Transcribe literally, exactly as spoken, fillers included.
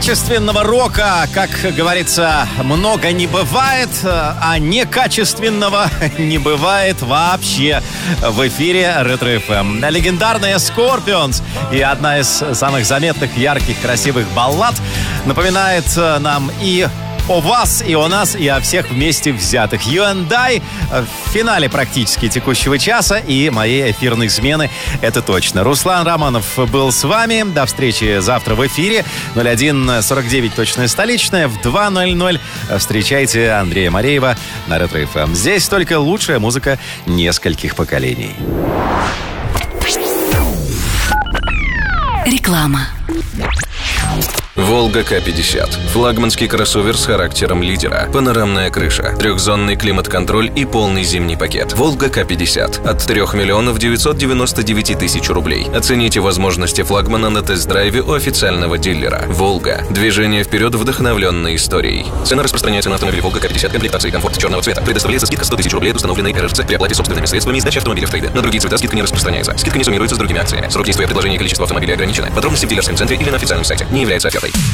Качественного рока, как говорится, много не бывает, а некачественного не бывает вообще. В эфире Ретро-эф эм. Легендарная Scorpions и одна из самых заметных, ярких, красивых баллад напоминает нам и о вас, и о нас, и о всех вместе взятых. You and I в финале практически текущего часа и моей эфирной смены, это точно. Руслан Романов был с вами. До встречи завтра в эфире. ноль один сорок девять точная столичная. В два ноль ноль встречайте Андрея Мареева на Ретро-эф эм. Здесь только лучшая музыка нескольких поколений. Реклама. Волга Ка пятьдесят. Флагманский кроссовер с характером лидера. Панорамная крыша, трехзонный климат-контроль и полный зимний пакет. Волга Ка пятьдесят. От трех миллионов девятьсот девяносто девять тысяч рублей. Оцените возможности флагмана на тест-драйве у официального дилера. Волга. Движение вперед, вдохновленной историей. Цена распространяется на автомобили Волга Ка пятьдесят, комплектации и комфорт черного цвета. Предоставляется скидка сто тысяч рублей от установленной эр эф цэ при оплате собственными средствами и сдаче автомобиля в трейде. На другие цвета скидка не распространяется. Скидка не суммируется с другими акциями. Срок действия предложения и количество автомобилей ограничены. Подробности в дилерском центре или на официальном сайте. Не является офертой.